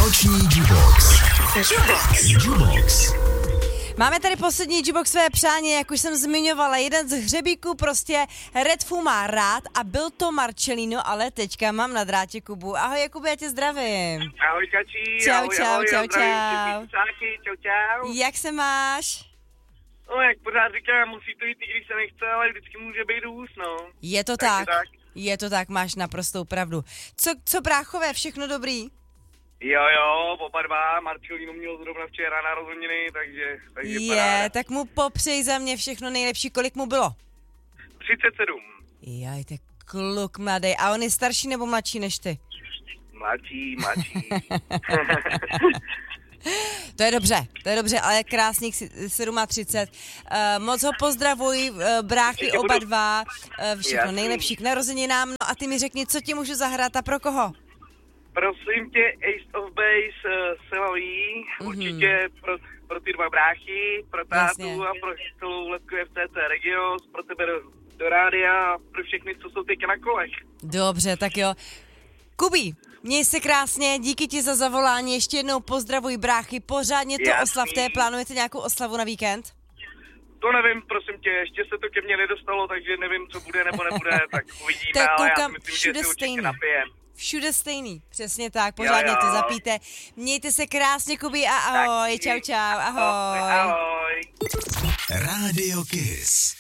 Noční Jubox. Jubox. Máme tady poslední Juboxové přání, jak už jsem zmiňovala, jeden z hřebíků prostě Redfu má rád a byl to Marcelino, ale teďka mám na drátě Kubu. Ahoj Jakube, já tě zdravím. Ahoj Kačí, Čau, ahoj, čau, ahoj, čau, zdravím čau. všechny psáky, čau. Jak se máš? No jak pořád říkám, musí to jít, i když se nechce, ale vždycky může být hůř, no. Je to Takže tak. Je to tak, máš naprostou pravdu. Co bráchové, všechno dobrý? Jo, oba dva, Marcelino měl zrovna včera narozeniny, takže paráda. Tak mu popřej za mě všechno nejlepší, kolik mu bylo? 37. Jaj, to je kluk mladý. A on je starší nebo mladší než ty? Mladší. To je dobře, ale krásných 37. Moc ho pozdravuj, bráchy oba dva, všechno nejlepší k narozeninám. No a ty mi řekni, co ti můžu zahrát a pro koho? Prosím tě, Ace of Base Selaví, určitě pro ty dva bráchy, pro tátu Jasně. a pro celou Letku FCC Regios, pro tebe do rádia a pro všechny, co jsou teďka na kolech. Dobře, tak jo. Kubí, měj se krásně, díky ti za zavolání, ještě jednou pozdravuj bráchy, pořádně to oslavte, plánujete nějakou oslavu na víkend? To nevím, prosím tě, ještě se to ke mně nedostalo, takže nevím, co bude nebo nebude, tak uvidíme, Tak ale já koukám, si myslím, že všude si určitě stejný. napijem. Všude stejný, přesně tak, pořádně Jo. to zapijte. Mějte se krásně, Kubí, a ahoj, Taky. čau, ahoj. Ahoj. Rádio Kiss.